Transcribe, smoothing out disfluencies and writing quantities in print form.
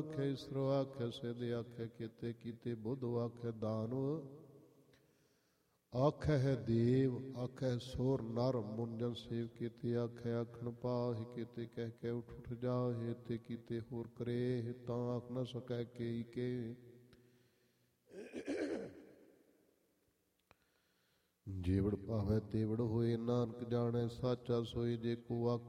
ਆਖੈ ਈਸਰੋ ਆਖੈ ਸਿਧ ਆਖੈ ਕੀਤੇ ਕੀਤੇ ਬੁੱਧ ਆਖੈ ਦਾਨਵ ਆਖੈ ਹੈ ਦੇਵ ਆਖੈ ਸੋਰ ਨਰ ਮੁੰਜਨ ਸੇਵ ਕੀਤੇ ਆਖੈ ਆਖਣ ਪਾਹਿ ਕੀਤੇ ਕਹਿ ਕੇ ਉਠ ਉਠ ਜਾਹੇ ਤੇ ਕੀਤੇ ਹੋਰ ਕਰੇ ਤਾਂ ਆਖ ਨ ਸਕੈ ਕੇਈ ਕੇ ਜੇਵੜ ਭਾਵੈ ਤੇਵੜ ਹੋਏ ਨਾਨਕ ਜਾਣੈ ਸਾਚਾ ਸੋਈ ਜੇ ਕੋ ਆਖ